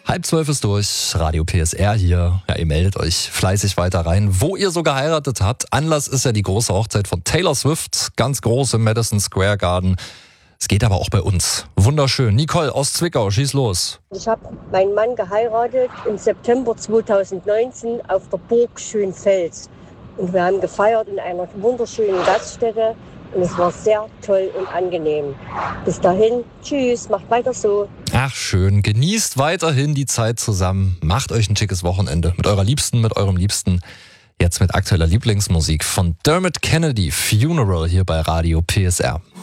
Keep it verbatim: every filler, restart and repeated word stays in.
Halb zwölf ist durch, Radio P S R hier. Ja, ihr meldet euch fleißig weiter rein, wo ihr so geheiratet habt. Anlass ist ja die große Hochzeit von Taylor Swift, ganz groß im Madison Square Garden. Es geht aber auch bei uns. Wunderschön. Nicole aus Zwickau, schieß los. Ich habe meinen Mann geheiratet im September zweitausendneunzehn auf der Burg Schönfels. Und wir haben gefeiert in einer wunderschönen Gaststätte. Und es war sehr toll und angenehm. Bis dahin, tschüss, macht weiter so. Ach schön, genießt weiterhin die Zeit zusammen. Macht euch ein schickes Wochenende mit eurer Liebsten, mit eurem Liebsten. Jetzt mit aktueller Lieblingsmusik von Dermot Kennedy, Funeral hier bei Radio P S R.